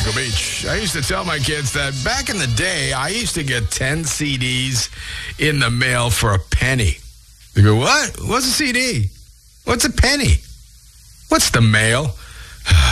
Franco Beach. I used to tell my kids that back in the day, I used to get 10 CDs in the mail for a penny. They go, what? What's a CD? What's a penny? What's the mail?